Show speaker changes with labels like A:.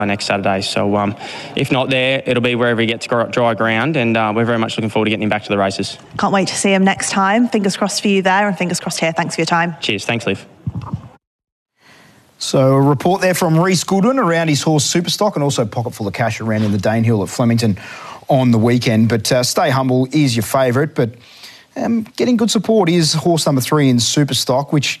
A: next Saturday. So if not there, it'll be wherever he gets dry ground, and we're very much looking forward to getting him back to the races.
B: Can't wait to see him next time. Fingers crossed for you there, and fingers crossed here. Thanks for your time.
A: Cheers. Thanks, Liv.
C: So a report there from Rhys Goodwin around his horse Superstock, and also pocket full of cash around in the Danehill at Flemington on the weekend. But Stay Humble is your favourite, but getting good support is horse number 3 in Superstock, which